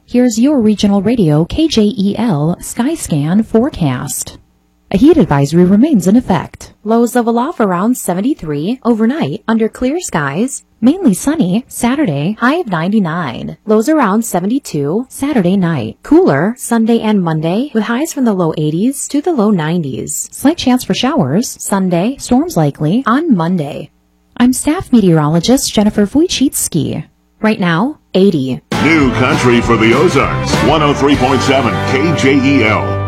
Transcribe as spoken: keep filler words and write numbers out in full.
Here's your regional radio K J E L Skyscan forecast. A heat advisory remains in effect. Lows of aloft around seventy-three. Overnight, under clear skies. Mainly sunny. Saturday, high of ninety-nine. Lows around seventy-two. Saturday night. Cooler, Sunday and Monday, with highs from the low eighties to the low nineties. Slight chance for showers. Sunday, storms likely on Monday. I'm staff meteorologist Jennifer Wojcicki. Right now, eighty. New country for the Ozarks. one oh three point seven K J E L.